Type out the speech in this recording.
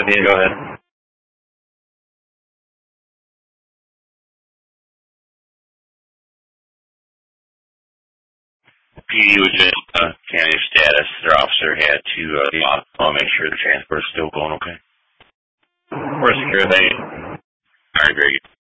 17, go ahead. PD would just candidate status. Their officer had to make sure the transport is still going okay. Or secure they. All right, very good.